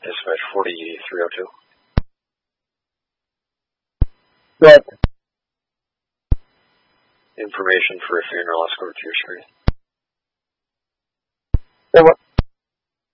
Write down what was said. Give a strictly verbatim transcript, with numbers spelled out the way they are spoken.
Dispatch forty-three oh two. What? Information for a funeral escort to your screen. Yeah, what?